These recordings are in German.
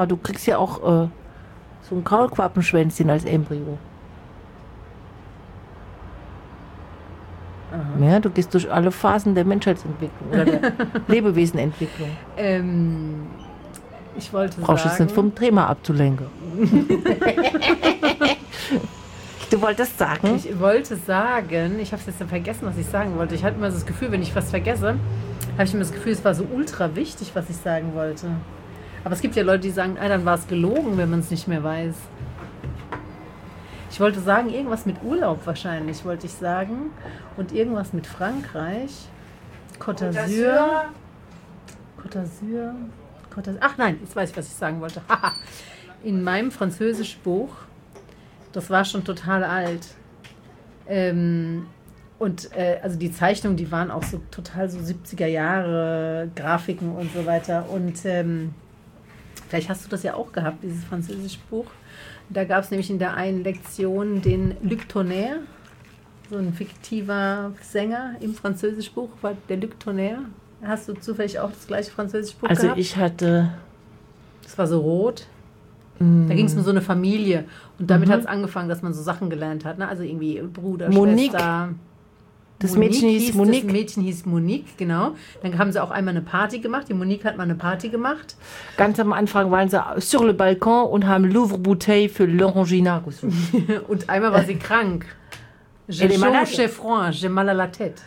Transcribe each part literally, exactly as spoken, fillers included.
Aber du kriegst ja auch äh, so ein Kaulquappenschwänzchen als Embryo. Aha. Ja, du gehst durch alle Phasen der Menschheitsentwicklung oder der Lebewesenentwicklung. Ähm, ich wollte Brauchst sagen... jetzt nicht vom Thema abzulenken. Du wolltest sagen? Ich wollte sagen, ich habe es jetzt vergessen, was ich sagen wollte. Ich hatte immer so das Gefühl, wenn ich was vergesse, habe ich immer das Gefühl, es war so ultra wichtig, was ich sagen wollte. Aber es gibt ja Leute, die sagen, ah, dann war es gelogen, wenn man es nicht mehr weiß. Ich wollte sagen, irgendwas mit Urlaub wahrscheinlich, wollte ich sagen. Und irgendwas mit Frankreich. Côte d'Azur. Côte d'Azur. Côte d'Azur. Ach nein, jetzt weiß ich, was ich sagen wollte. In meinem Französischbuch, das war schon total alt. Ähm, und äh, also die Zeichnungen, die waren auch so total so siebziger Jahre, Grafiken und so weiter. Und ähm, vielleicht hast du das ja auch gehabt, dieses Französischbuch. Da gab es nämlich in der einen Lektion den Luc Tonnerre, so ein fiktiver Sänger im Französischbuch, war der Luc Tonnerre. Hast du zufällig auch das gleiche Französischbuch Also gehabt? ich hatte... Das war so rot. Mm, Da ging es um so eine Familie. Und damit Mhm. hat es angefangen, dass man so Sachen gelernt hat. Ne? Also irgendwie Bruder, Monique. Schwester. Das Monique Mädchen hieß Monique. Das Mädchen hieß Monique, genau. Dann haben sie auch einmal eine Party gemacht. Die Monique hat mal eine Party gemacht. Ganz am Anfang waren sie sur le Balkon und haben Louvre-Bouteille für l'Orangina gesungen. Und einmal war sie krank. J'ai Elle est chaud, malade. j'ai froid, j'ai mal à la tête.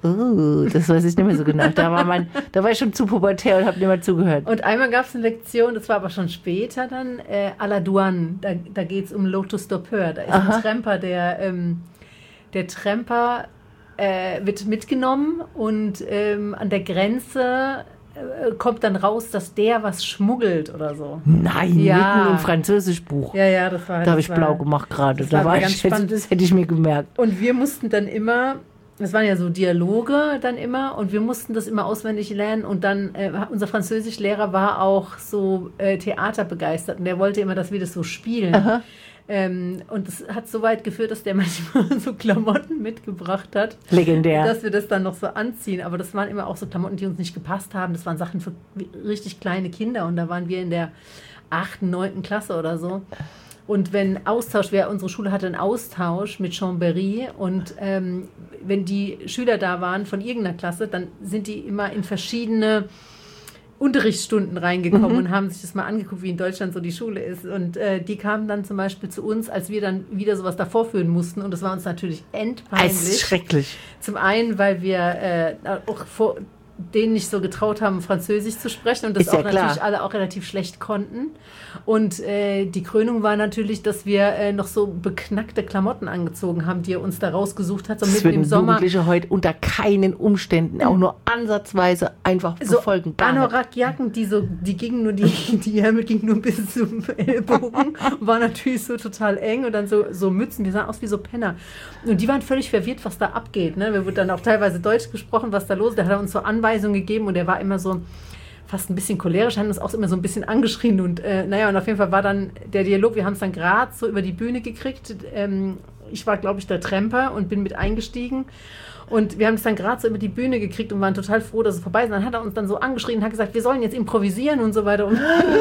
Oh, das weiß ich nicht mehr so genau. Da war, mein, da war ich schon zu pubertär und habe nicht mehr zugehört. Und einmal gab es eine Lektion, das war aber schon später dann, äh, à la douane. Da, da geht es um l'autostoppeur. Da ist Aha. ein Tramper, der, ähm, der Tramper äh, wird mitgenommen und ähm, an der Grenze äh, kommt dann raus, dass der was schmuggelt oder so. Nein, Ja. mitten im Französischbuch. Ja, ja, das war... Da habe das ich war, blau gemacht gerade. das Da war war ganz ich, also, spannend. das hätte ich mir gemerkt. Und wir mussten dann immer, das waren ja so Dialoge dann immer, und wir mussten das immer auswendig lernen. Und dann, äh, unser Französischlehrer war auch so äh, theaterbegeistert und der wollte immer, dass wir das so spielen. Aha. Ähm, und das hat so weit geführt, dass der manchmal so Klamotten mitgebracht hat, Legendär. dass wir das dann noch so anziehen. Aber das waren immer auch so Klamotten, die uns nicht gepasst haben. Das waren Sachen für richtig kleine Kinder. Und da waren wir in der achten, neunten Klasse oder so. Und wenn Austausch wäre, unsere Schule hatte einen Austausch mit Chambéry. Und ähm, wenn die Schüler da waren von irgendeiner Klasse, dann sind die immer in verschiedene Unterrichtsstunden reingekommen Mhm. und haben sich das mal angeguckt, wie in Deutschland so die Schule ist. Und äh, die kamen dann zum Beispiel zu uns, als wir dann wieder sowas davor führen mussten. Und das war uns natürlich Es ist endpeinlich. schrecklich. Zum einen, weil wir äh, auch vor denen nicht so getraut haben, Französisch zu sprechen und das Ist ja auch natürlich klar. alle auch relativ schlecht konnten. Und äh, die Krönung war natürlich, dass wir äh, noch so beknackte Klamotten angezogen haben, die er uns da rausgesucht hat, so Das mitten würden im Sommer. Jugendliche heute unter keinen Umständen auch nur ansatzweise einfach So befolgen. Gar nicht. Anorak-Jacken, die so, die gingen nur, die, die Ärmel gingen nur bis zum Ellbogen, war natürlich so total eng und dann so, so Mützen, die sahen aus wie so Penner. Und die waren völlig verwirrt, was da abgeht. Ne? Wir wurden dann auch teilweise Deutsch gesprochen, was da los ist. Der hat uns so Anweisungen gegeben und der war immer so fast ein bisschen cholerisch, haben uns auch immer so ein bisschen angeschrien und äh, naja, und auf jeden Fall war dann der Dialog, wir haben es dann gerade so über die Bühne gekriegt. Ähm, ich war, glaube ich, der Tramper und bin mit eingestiegen. Und wir haben es dann gerade so über die Bühne gekriegt und waren total froh, dass es vorbei ist. Und dann hat er uns dann so angeschrien und hat gesagt, wir sollen jetzt improvisieren und so weiter. Und,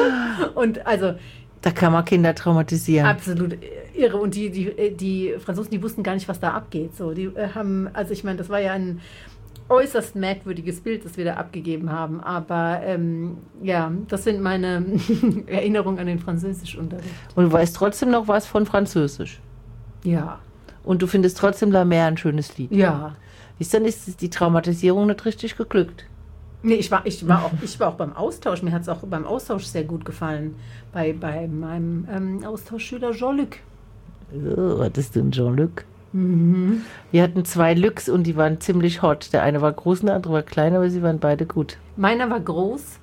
und also Da kann man Kinder traumatisieren. absolut irre. Und die, die, die Franzosen, die wussten gar nicht, was da abgeht. So, die äh, haben, also ich meine, das war ja ein äußerst merkwürdiges Bild, das wir da abgegeben haben. Aber ähm, ja, das sind meine Erinnerungen an den Französischunterricht. Und du weißt trotzdem noch was von Französisch. Ja, Und du findest trotzdem La Mer ein schönes Lied. ja. Ist dann ist die Traumatisierung nicht richtig geglückt. Nee, ich war, ich, war auch, ich war auch beim Austausch. Mir hat es auch beim Austausch sehr gut gefallen. Bei, bei meinem ähm, Austauschschüler Jean-Luc. Oh, was ist denn Jean-Luc? Mhm. Wir hatten zwei Lüks und die waren ziemlich hot. Der eine war groß und der andere war klein, aber sie waren beide gut. Meiner war groß,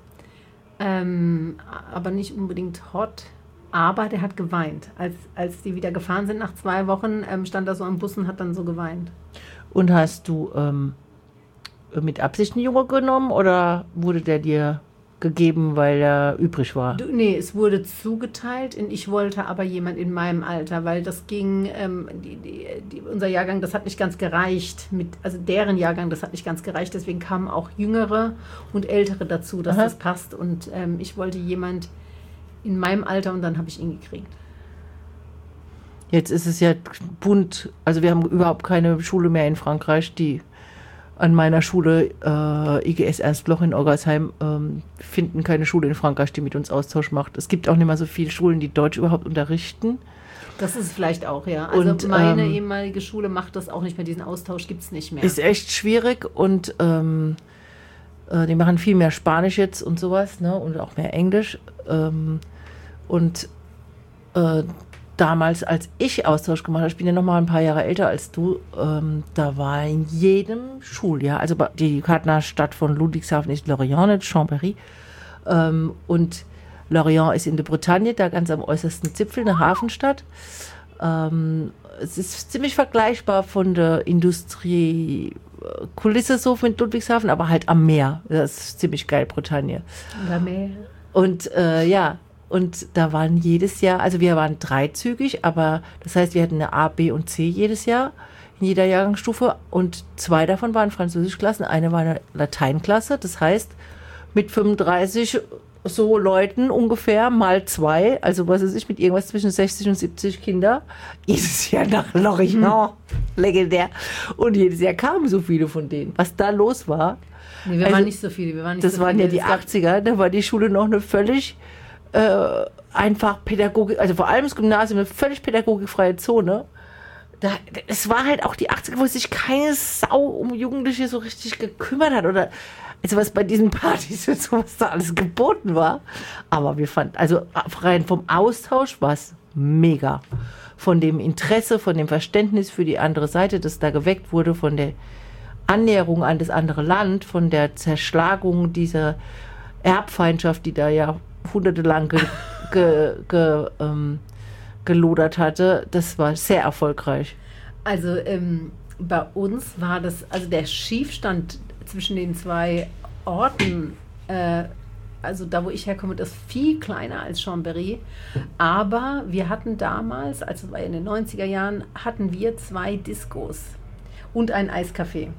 ähm, aber nicht unbedingt hot. Aber der hat geweint. Als, als die wieder gefahren sind nach zwei Wochen, ähm, stand er so am Bus und hat dann so geweint. Und hast du ähm, mit Absicht einen Junge genommen oder wurde der dir gegeben, weil er übrig war? Du, nee, es wurde zugeteilt und ich wollte aber jemand in meinem Alter, weil das ging, ähm, die, die, die, unser Jahrgang, das hat nicht ganz gereicht, mit, also deren Jahrgang, das hat nicht ganz gereicht, deswegen kamen auch Jüngere und Ältere dazu, dass Aha. das passt und ähm, ich wollte jemand in meinem Alter und dann habe ich ihn gekriegt. Jetzt ist es ja bunt, also wir haben überhaupt keine Schule mehr in Frankreich, die an meiner Schule, äh, I G S Ernst Bloch in Orgersheim, ähm, finden keine Schule in Frankreich, die mit uns Austausch macht. Es gibt auch nicht mehr so viele Schulen, die Deutsch überhaupt unterrichten. Das ist vielleicht auch, ja. Also und, meine ähm, ehemalige Schule macht das auch nicht mehr, diesen Austausch gibt es nicht mehr. Ist echt schwierig und ähm, äh, die machen viel mehr Spanisch jetzt und sowas, ne, und auch mehr Englisch. Ähm, und äh, damals, als ich Austausch gemacht habe, ich bin ja noch mal ein paar Jahre älter als du, ähm, da war in jedem Schuljahr, also die Partnerstadt von Ludwigshafen ist Lorient, nicht Chambéry, ähm, und Lorient ist in der Bretagne, da ganz am äußersten Zipfel, eine Hafenstadt. Ähm, es ist ziemlich vergleichbar von der Industriekulisse so mit Ludwigshafen, aber halt am Meer. Das ist ziemlich geil, Bretagne. Am Meer. Und äh, ja, und da waren jedes Jahr, also wir waren dreizügig, aber das heißt, wir hatten eine A, B und C jedes Jahr in jeder Jahrgangsstufe und zwei davon waren Französischklassen, eine war eine Lateinklasse, das heißt mit fünfunddreißig so Leuten ungefähr mal zwei, also was weiß ich, mit irgendwas zwischen sechzig und siebzig Kinder, jedes Jahr nach Lorient, hm. legendär, und jedes Jahr kamen so viele von denen. Was da los war. Nee, wir also, waren nicht so viele. Wir waren nicht das so waren viele. ja die achtziger, da war die Schule noch eine völlig äh, einfach Pädagogik, also vor allem das Gymnasium, eine völlig pädagogikfreie Zone. Da, es war halt auch die achtziger, wo sich keine Sau um Jugendliche so richtig gekümmert hat oder also was bei diesen Partys und so, was da alles geboten war. Aber wir fanden, also rein vom Austausch war es mega. Von dem Interesse, von dem Verständnis für die andere Seite, das da geweckt wurde, von der Annäherung an das andere Land, von der Zerschlagung dieser Erbfeindschaft, die da ja jahrhundertelang ge, ge, ge, ähm, gelodert hatte, das war sehr erfolgreich. Also ähm, bei uns war das, also der Schiefstand zwischen den zwei Orten, äh, also da, wo ich herkomme, das ist viel kleiner als Chambéry, aber wir hatten damals, also in den neunziger Jahren, hatten wir zwei Diskos und ein Eiscafé.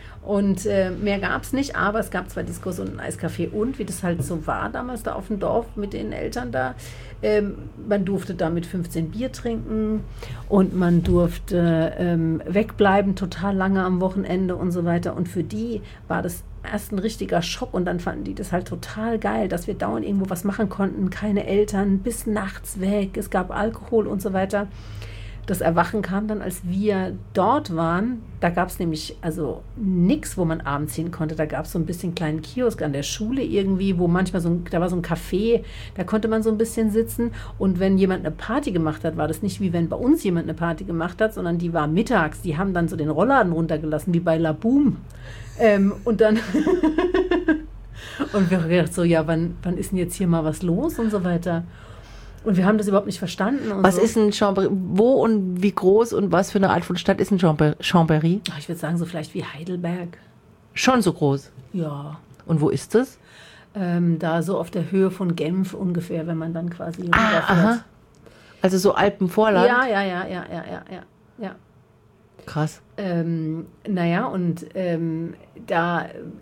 Und äh, mehr gab es nicht, aber es gab zwei Diskos und ein Eiscafé. Und wie das halt so war damals da auf dem Dorf mit den Eltern da, ähm, man durfte da mit fünfzehn Bier trinken und man durfte ähm, wegbleiben, total lange am Wochenende und so weiter. Und für die war das erst ein richtiger Schock und dann fanden die das halt total geil, dass wir dauernd irgendwo was machen konnten, keine Eltern, bis nachts weg, es gab Alkohol und so weiter. Das Erwachen kam dann, als wir dort waren. Da gab es nämlich also nichts, wo man abends hin konnte. Da gab es so ein bisschen kleinen Kiosk an der Schule irgendwie, wo manchmal so ein, da war so ein Café, da konnte man so ein bisschen sitzen. Und wenn jemand eine Party gemacht hat, war das nicht wie wenn bei uns jemand eine Party gemacht hat, sondern die war mittags. Die haben dann so den Rollladen runtergelassen, wie bei La Boom. Ähm, und dann und wir haben gedacht so, ja, wann, wann ist denn jetzt hier mal was los und so weiter. Und wir haben das überhaupt nicht verstanden. Und was so. ist ein Chambéry? Wo und wie groß und was für eine Art von Stadt ist ein Chambéry? Ach, ich würde sagen, so vielleicht wie Heidelberg. Schon so groß? Ja. Und wo ist das? Ähm, da so auf der Höhe von Genf ungefähr, wenn man dann quasi ah, runterfährt. Aha. Also so Alpenvorland? Ja, ja, ja, ja, ja, ja, ja. ja. Krass. Ähm, naja, und ähm, da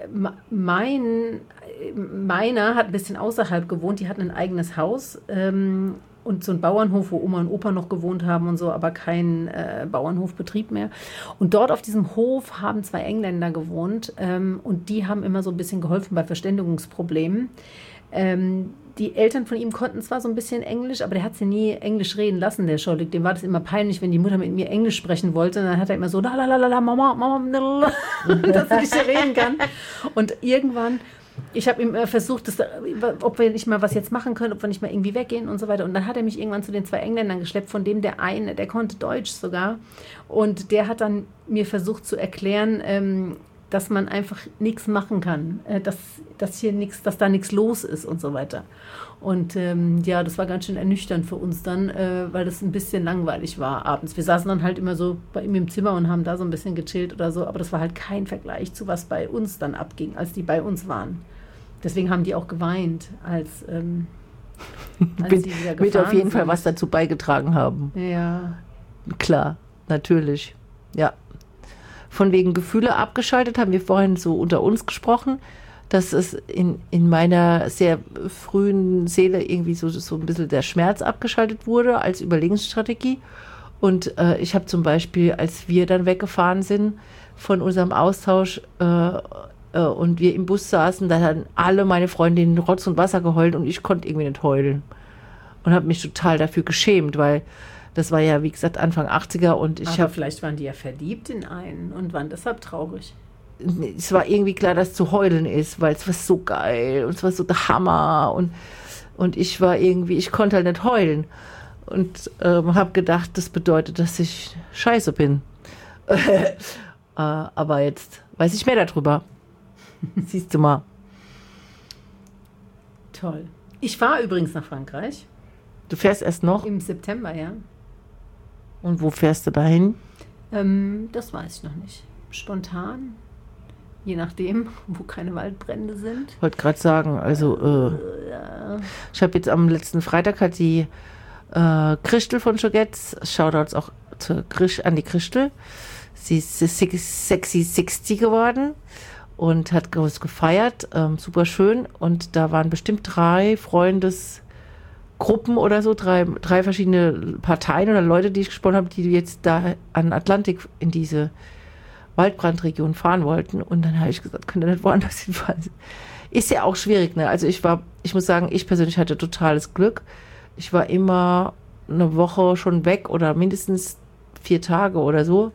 mein, meiner hat ein bisschen außerhalb gewohnt, die hatten ein eigenes Haus ähm, und so einen Bauernhof, wo Oma und Opa noch gewohnt haben und so, aber kein äh, Bauernhofbetrieb mehr. Und dort auf diesem Hof haben zwei Engländer gewohnt ähm, und die haben immer so ein bisschen geholfen bei Verständigungsproblemen. Ähm, die Eltern von ihm konnten zwar so ein bisschen Englisch, aber der hat sie nie Englisch reden lassen, der Scholdig. Dem war das immer peinlich, wenn die Mutter mit mir Englisch sprechen wollte. Und dann hat er immer so, la la la la, Mama, Mama, dass er nicht reden kann. Und irgendwann, ich habe ihm versucht, dass, ob wir nicht mal was jetzt machen können, ob wir nicht mal irgendwie weggehen und so weiter. Und dann hat er mich irgendwann zu den zwei Engländern geschleppt, von dem der eine, der konnte Deutsch sogar. Und der hat dann mir versucht zu erklären, ähm, dass man einfach nichts machen kann, äh, dass, dass hier nichts, dass da nichts los ist und so weiter. Und ähm, ja, das war ganz schön ernüchternd für uns dann, äh, weil das ein bisschen langweilig war abends. Wir saßen dann halt immer so bei ihm im Zimmer und haben da so ein bisschen gechillt oder so, aber das war halt kein Vergleich zu was bei uns dann abging, als die bei uns waren. Deswegen haben die auch geweint, als, ähm, als mit, sie wieder gefahren mit auf jeden sind. Fall was dazu beigetragen haben. Ja. Klar, natürlich. Ja. Von wegen Gefühle abgeschaltet, haben wir vorhin so unter uns gesprochen. dass es in, in meiner sehr frühen Seele irgendwie so, so ein bisschen der Schmerz abgeschaltet wurde als Überlebensstrategie. Und äh, ich habe zum Beispiel, als wir dann weggefahren sind von unserem Austausch äh, äh, und wir im Bus saßen, da hatten alle meine Freundinnen Rotz und Wasser geheult und ich konnte irgendwie nicht heulen. Und habe mich total dafür geschämt, weil das war ja, wie gesagt, Anfang achtziger und ich habe... vielleicht waren die ja verliebt in einen und waren deshalb traurig. Es war irgendwie klar, dass zu heulen ist, weil es war so geil und es war so der Hammer und, und ich war irgendwie, ich konnte halt nicht heulen und ähm, habe gedacht, das bedeutet, dass ich scheiße bin. äh, aber jetzt weiß ich mehr darüber. Siehst du mal. Toll. Ich fahre übrigens nach Frankreich. Du fährst erst noch? Im September, ja. Und wo fährst du dahin? Ähm, das weiß ich noch nicht. Spontan. Je nachdem, wo keine Waldbrände sind. Ich wollte gerade sagen, also äh, Ja. ich habe jetzt am letzten Freitag hat die äh, Christel von Schogetz, Shoutouts auch zur Christ, an die Christel, sie ist Sexy sechzig geworden und hat groß gefeiert, ähm, super schön und da waren bestimmt drei Freundesgruppen oder so, drei, drei verschiedene Parteien oder Leute, die ich gesprochen habe, die jetzt da an Atlantik in diese Waldbrandregion fahren wollten und dann habe ich gesagt, könnt ihr nicht woanders hinfahren? Ist ja auch schwierig, ne? Also ich war, ich muss sagen, ich persönlich hatte totales Glück. Ich war immer eine Woche schon weg oder mindestens vier Tage oder so,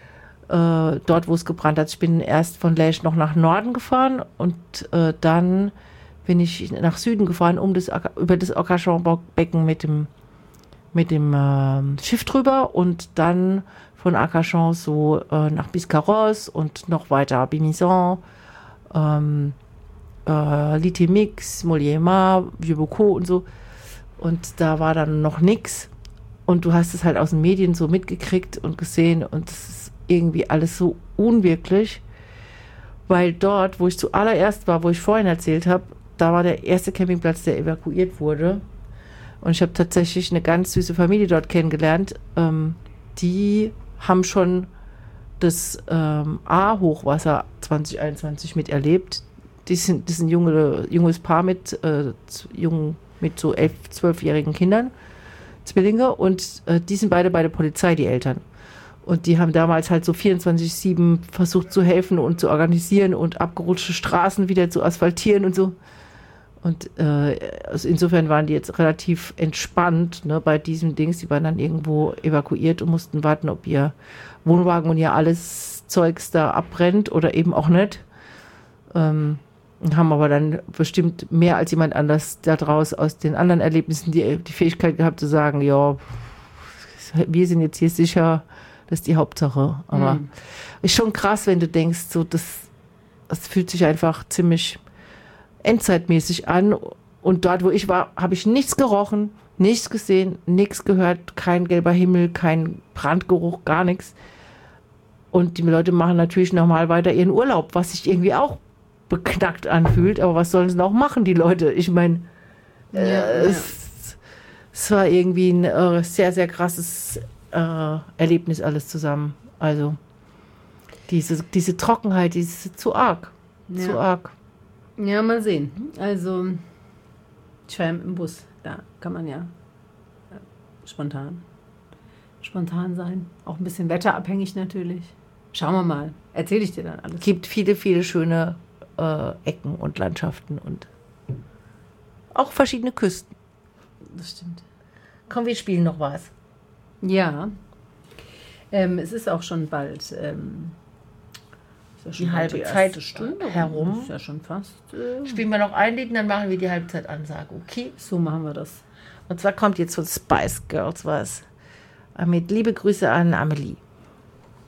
äh, dort, wo es gebrannt hat. Ich bin erst von Lège noch nach Norden gefahren und äh, dann bin ich nach Süden gefahren, um das, über das Arcachon-Becken mit dem, mit dem äh, Schiff drüber und dann von Arcachon so äh, nach Biscarrosse und noch weiter Bimison, ähm, äh, Litemix, Molière, Vieux-Bocaux und so. Und da war dann noch nix. Und du hast es halt aus den Medien so mitgekriegt und gesehen und es ist irgendwie alles so unwirklich, weil dort, wo ich zuallererst war, wo ich vorhin erzählt habe, da war der erste Campingplatz, der evakuiert wurde. Und ich habe tatsächlich eine ganz süße Familie dort kennengelernt, ähm, die haben schon das ähm, A-Hochwasser zwanzig einundzwanzig miterlebt. Die sind, das ist ein junge, junges Paar mit, äh, jung, mit so elf-, zwölfjährigen Kindern, Zwillinge, und äh, die sind beide bei der Polizei, die Eltern. Und die haben damals halt so vierundzwanzig sieben versucht zu helfen und zu organisieren und abgerutschte Straßen wieder zu asphaltieren und so. Und äh, also insofern waren die jetzt relativ entspannt, ne, bei diesem Dings. Die waren dann irgendwo evakuiert und mussten warten, ob ihr Wohnwagen und ihr alles Zeugs da abbrennt oder eben auch nicht. Ähm, haben aber dann bestimmt mehr als jemand anders da draus aus den anderen Erlebnissen die, die Fähigkeit gehabt zu sagen, ja, wir sind jetzt hier sicher, das ist die Hauptsache. Aber mhm. ist schon krass, wenn du denkst, so das, das fühlt sich einfach ziemlich endzeitmäßig an. Und dort, wo ich war, habe ich nichts gerochen, nichts gesehen, nichts gehört, kein gelber Himmel, kein Brandgeruch, gar nichts. Und die Leute machen natürlich nochmal weiter ihren Urlaub, was sich irgendwie auch beknackt anfühlt. Aber was sollen sie auch machen, die Leute? Ich meine, ja, äh, ja. es, es war irgendwie ein äh, sehr, sehr krasses äh, Erlebnis alles zusammen. Also diese, diese Trockenheit, die ist zu arg. Ja. Zu arg. Ja, mal sehen. Also, ich war ja im Bus. Da kann man ja äh, spontan, spontan sein. Auch ein bisschen wetterabhängig natürlich. Schauen wir mal. Erzähle ich dir dann alles. Es gibt viele, viele schöne äh, Ecken und Landschaften und auch verschiedene Küsten. Das stimmt. Komm, wir spielen noch was. Ja. Ähm, es ist auch schon bald ähm, ist ja schon die bald halbe die erste Zeit Stunde herum. Das ist ja schon fast. Äh, Spielen wir noch ein Lied, dann machen wir die Halbzeitansage, okay? so machen wir das. Und zwar kommt jetzt von Spice Girls was. Mit liebe Grüße an Amelie.